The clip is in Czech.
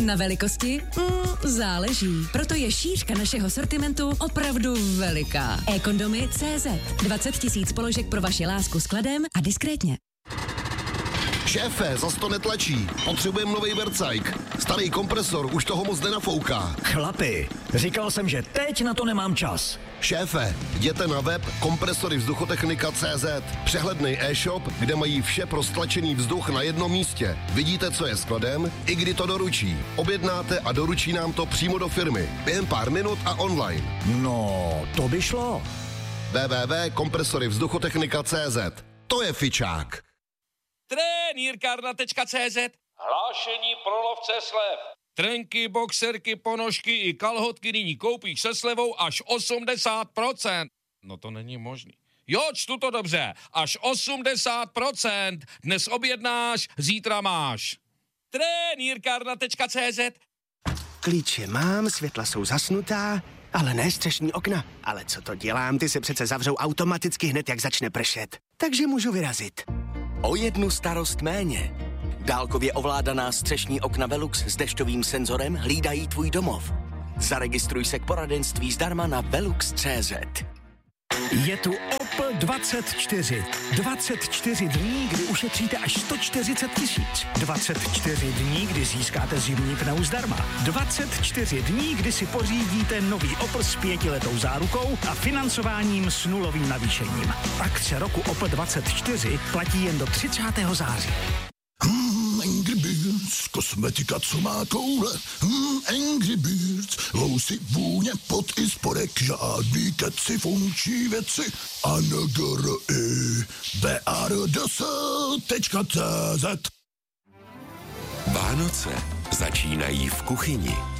Na velikosti? Záleží. Proto je šířka našeho sortimentu opravdu veliká. eKondomy.cz 20 000 položek pro vaši lásku s kladem a diskrétně. Šéfe, zas to netlačí. Potřebujeme nový vercajk. Starý kompresor už toho moc nenafouká. Chlapi, říkal jsem, že teď na to nemám čas. Šéfe, jděte na web kompresoryvzduchotechnika.cz. Přehledný e-shop, kde mají vše pro stlačený vzduch na jednom místě. Vidíte, co je skladem, i kdy to doručí. Objednáte a doručí nám to přímo do firmy. Během pár minut a online. No, to by šlo. www.kompresoryvzduchotechnika.cz. To je fičák. Trenýrkárna.cz. Hlášení pro lovce slev. Trenky, boxerky, ponožky i kalhotky nyní koupíš se slevou až 80%. No to není možný. Jo, čtu to dobře. Až 80%. Dnes objednáš, zítra máš. Trenýrkárna.cz. Klíče mám, světla jsou zasnutá, ale ne střešní okna. Ale co to dělám, ty se přece zavřou automaticky hned, jak začne pršet. Takže můžu vyrazit. O jednu starost méně. Dálkově ovládaná střešní okna Velux s dešťovým senzorem hlídají tvůj domov. Zaregistruj se k poradenství zdarma na velux.cz. Je tu Opel 24. 24 dní, kdy ušetříte až 140 000. 24 dní, kdy získáte zimní pneu zdarma. 24 dní, kdy si pořídíte nový Opel s 5letou zárukou a financováním s nulovým navýšením. Akce roku Opel 24 platí jen do 30. září. Angry Birds, kosmetika, co má koule. Angry Birds, lousy, vůně, pot i spodek, žádný keci, funkční věci. ANGRI, BARDS.cz. Vánoce začínají v kuchyni.